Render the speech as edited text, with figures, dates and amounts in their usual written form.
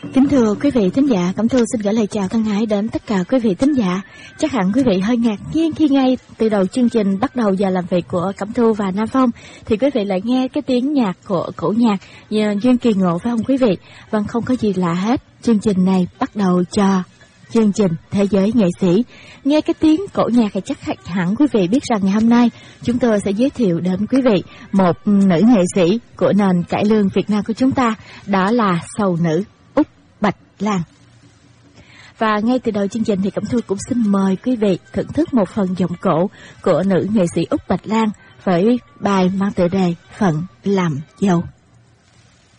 Kính thưa quý vị thính giả, Cẩm Thu xin gửi lời chào thân ái đến tất cả quý vị thính giả. Chắc hẳn quý vị hơi ngạc nhiên khi ngay từ đầu chương trình bắt đầu giờ làm việc của Cẩm Thu và Nam Phong thì quý vị lại nghe cái tiếng nhạc của cổ nhạc Duyên Kỳ Ngộ, phải không quý vị? Vâng, không có gì lạ hết. Chương trình này bắt đầu cho chương trình Thế giới nghệ sĩ. Nghe cái tiếng cổ nhạc thì chắc hẳn quý vị biết rằng ngày hôm nay chúng tôi sẽ giới thiệu đến quý vị một nữ nghệ sĩ của nền cải lương Việt Nam của chúng ta, đó là sầu nữ Úc Bạch Lan. Và ngay từ đầu chương trình thì Cẩm Thu cũng xin mời quý vị thưởng thức một phần giọng cổ của nữ nghệ sĩ Úc Bạch Lan với bài mang tựa đề Phận Làm Dâu.